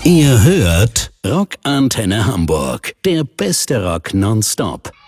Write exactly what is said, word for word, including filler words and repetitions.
Ihr hört Rockantenne Hamburg, der beste Rock nonstop.